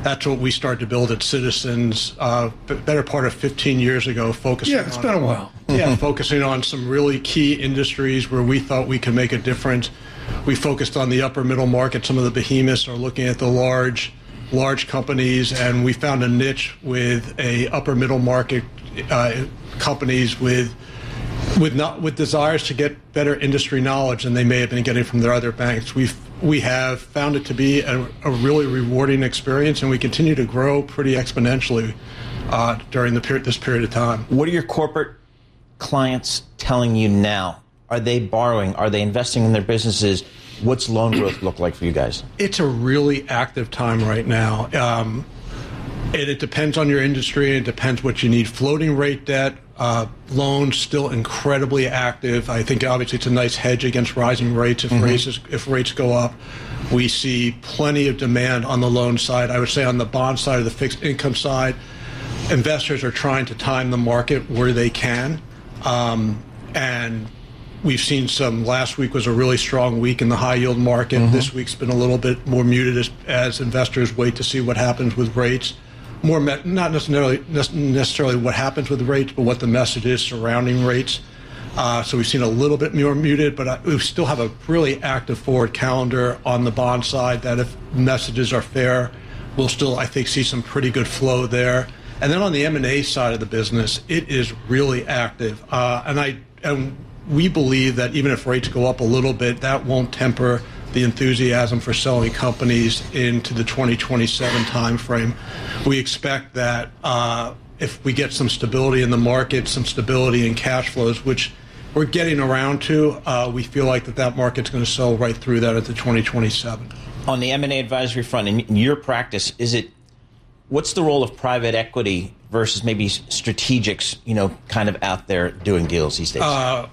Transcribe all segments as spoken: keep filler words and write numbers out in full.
That's what we started to build at Citizens, uh, better part of fifteen years ago, focusing Yeah, it's on, been a while. Yeah, focusing on some really key industries where we thought we could make a difference. We focused on the upper middle market. Some of the behemoths are looking at the large, large companies, and we found a niche with a upper middle market uh, companies with with not with desires to get better industry knowledge than they may have been getting from their other banks. We've we have found it to be a, a really rewarding experience, and we continue to grow pretty exponentially uh, during the period, this period of time. What are your corporate clients telling you now? Are they borrowing? Are they investing in their businesses? What's loan growth look like for you guys? It's a really active time right now. Um, and it depends on your industry. It depends what you need. Floating rate debt, uh, loans still incredibly active. I think obviously it's a nice hedge against rising rates if, mm-hmm. rates, if rates go up. We see plenty of demand on the loan side. I would say on the bond side or the fixed income side, investors are trying to time the market where they can. Um, and we've seen some, last week was a really strong week in the high yield market. Mm-hmm. This week's been a little bit more muted as, as investors wait to see what happens with rates. More me- not necessarily necessarily what happens with rates, but what the message is surrounding rates. Uh, so we've seen a little bit more muted, but uh, we still have a really active forward calendar on the bond side that if messages are fair, we'll still, I think, see some pretty good flow there. And then on the M and A side of the business, it is really active. Uh, and I and we believe that even if rates go up a little bit, that won't temper the enthusiasm for selling companies into the twenty twenty-seven timeframe. We expect that uh, if we get some stability in the market, some stability in cash flows, which we're getting around to, uh, we feel like that that market's going to sell right through that at the twenty twenty-seven. On the M and A advisory front, in your practice, is it what's the role of private equity versus maybe strategics, you know, kind of out there doing deals these days? Uh,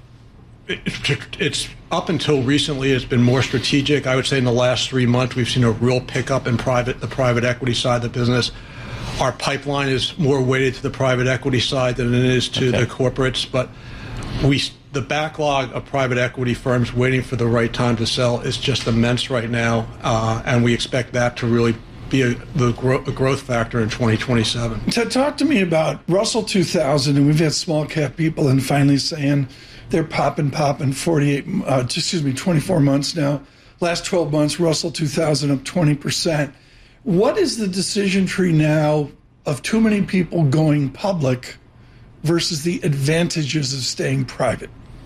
It's up until recently, it's been more strategic. I would say in the last three months, we've seen a real pickup in private, the private equity side of the business. Our pipeline is more weighted to the private equity side than it is to okay. the corporates. But we, the backlog of private equity firms waiting for the right time to sell is just immense right now, uh, and we expect that to really be a, the gro- a growth factor in twenty twenty-seven. So talk to me about Russell two thousand, and we've had small cap people and finally saying they're popping, popping forty-eight, uh, excuse me, twenty-four months now. Last twelve months, Russell two thousand up twenty percent. What is the decision tree now of too many people going public versus the advantages of staying private?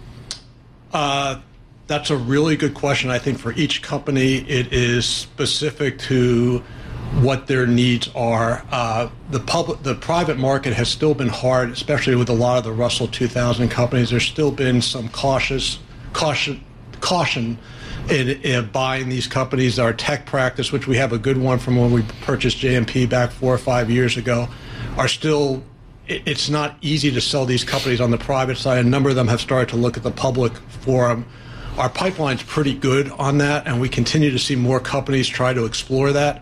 Uh, that's a really good question. I think for each company, it is specific to what their needs are. Uh, the public, the private market has still been hard, especially with a lot of the Russell two thousand companies. There's still been some cautious caution caution in, in buying these companies. Our tech practice, which we have a good one from when we purchased J M P back four or five years ago, are still. It, it's not easy to sell these companies on the private side. A number of them have started to look at the public forum. Our pipeline's pretty good on that, and we continue to see more companies try to explore that.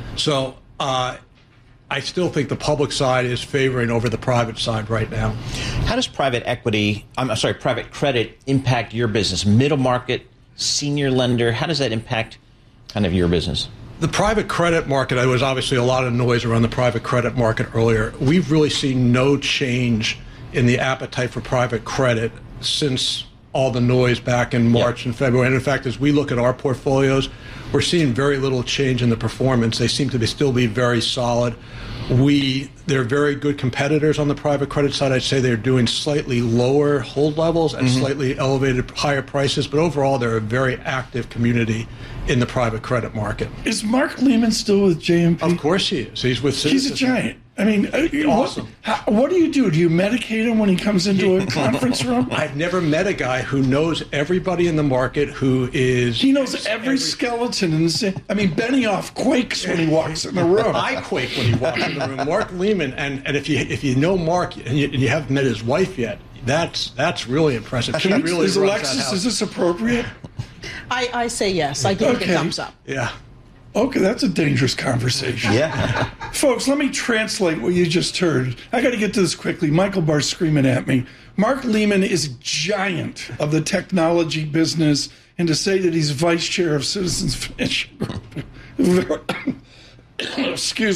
So uh, I still think the public side is favoring over the private side right now. How does private equity, I'm sorry, private credit impact your business? Middle market, senior lender, how does that impact kind of your business? The private credit market, there was obviously a lot of noise around the private credit market earlier. We've really seen no change in the appetite for private credit since all the noise back in March yep. and February. And in fact, as we look at our portfolios, we're seeing very little change in the performance. They seem to be still be very solid. We, they're very good competitors on the private credit side. I'd say they're doing slightly lower hold levels and mm-hmm. slightly elevated higher prices, but overall they're a very active community in the private credit market. Is Mark Lehman still with J M P? Of course he is. He's with Citizens. He's a giant. I mean, awesome. What, how, what do you do? Do you medicate him when he comes into a conference room? I've never met a guy who knows everybody in the market who is... He knows every, every skeleton in the... I mean, Benioff quakes when he walks in the room. I quake when he walks in the room. Mark Lehman, and, and if you if you know Mark and you, and you haven't met his wife yet, that's that's really impressive. She really is Alexis, is this appropriate? I, I say yes. I give okay. it a thumbs up. Yeah. Okay, that's a dangerous conversation. Yeah. Folks, let me translate what you just heard. I got to get to this quickly. Michael Barr's screaming at me. Mark Lehman is a giant of the technology business, and to say that he's vice chair of Citizens Financial Group, excuse